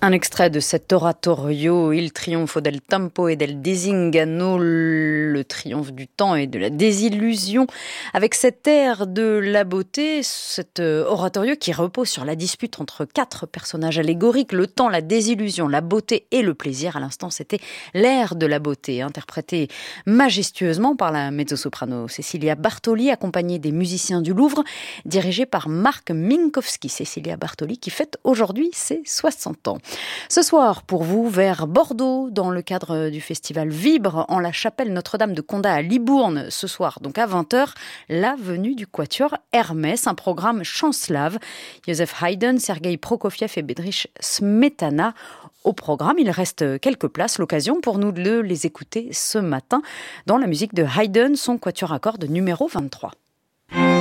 Un extrait de cet oratorio, Il trionfo del tempo e del disingano, le triomphe du temps et de la désillusion, avec cet air de la beauté, cet oratorio qui repose sur la dispute entre 4 personnages allégoriques, le temps, la désillusion, la beauté et le plaisir. À l'instant, c'était l'air de la beauté, interprété majestueusement par la mezzo-soprano Cecilia Bartoli, accompagnée des musiciens du Louvre, dirigée par Marc Minkowski. Cecilia Bartoli qui fête aujourd'hui ses 60 ans. Ce soir, pour vous, vers Bordeaux, dans le cadre du festival Vibre, en la chapelle Notre-Dame de Condat à Libourne, ce soir, donc à 20h, la venue du quatuor Hermès, un programme chant-slave. Joseph Haydn, Sergueï Prokofiev et Bedřich Smetana. Au programme, il reste quelques places, l'occasion pour nous de les écouter ce matin dans la musique de Haydn, son quatuor à cordes numéro 23.